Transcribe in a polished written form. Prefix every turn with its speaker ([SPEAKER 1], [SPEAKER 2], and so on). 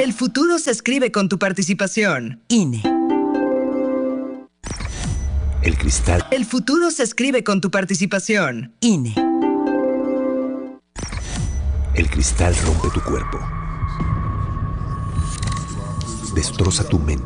[SPEAKER 1] El futuro se escribe con tu participación.
[SPEAKER 2] INE.
[SPEAKER 3] El cristal.
[SPEAKER 1] El futuro se escribe con tu participación.
[SPEAKER 2] INE.
[SPEAKER 3] El cristal rompe tu cuerpo. Destroza tu mente.